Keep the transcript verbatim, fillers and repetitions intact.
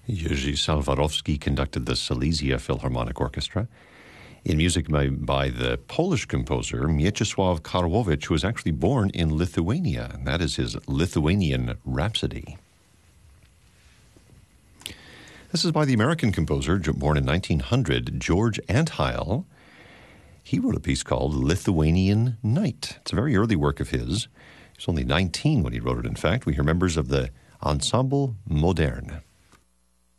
Jerzy Salwarowski conducted the Silesia Philharmonic Orchestra. In music by, by the Polish composer Mieczysław Karłowicz, who was actually born in Lithuania, and that is his Lithuanian Rhapsody. This is by the American composer, born in nineteen hundred, George Antheil. He wrote a piece called Lithuanian Night. It's a very early work of his. He was only nineteen when he wrote it, in fact. We hear members of the Ensemble Moderne.